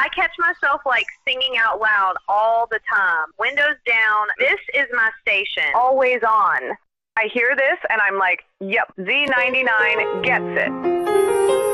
I catch myself like singing out loud all the time. Windows down. This is my station. Always on. I hear this and I'm like, yep, Z99 gets it.